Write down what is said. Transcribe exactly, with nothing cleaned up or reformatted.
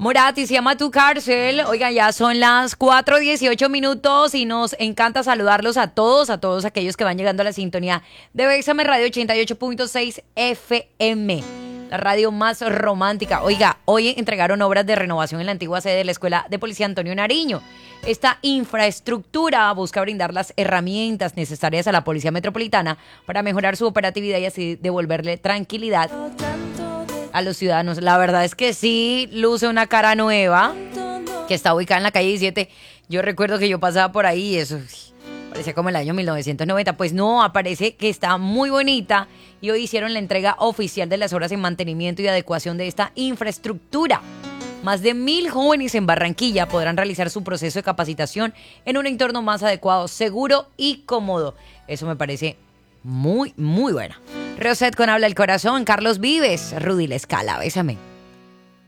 Morati, se llama Tu Cárcel. Oigan, ya son las cuatro dieciocho minutos y nos encanta saludarlos a todos, a todos aquellos que van llegando a la sintonía de Bésame Radio ochenta y ocho punto seis F M. La radio más romántica. Oiga, hoy entregaron obras de renovación en la antigua sede de la Escuela de Policía Antonio Nariño. Esta infraestructura busca brindar las herramientas necesarias a la Policía Metropolitana para mejorar su operatividad y así devolverle tranquilidad a los ciudadanos. La verdad es que sí luce una cara nueva que está ubicada en la calle diecisiete. Yo recuerdo que yo pasaba por ahí y eso parecía como el año mil novecientos noventa. Pues no, aparece que está muy bonita y hoy hicieron la entrega oficial de las obras en mantenimiento y adecuación de esta infraestructura. Más de mil jóvenes en Barranquilla podrán realizar su proceso de capacitación en un entorno más adecuado, seguro y cómodo. Eso me parece muy, muy bueno. Roset con Habla el Corazón, Carlos Vives, Rudy La Escala, Bésame.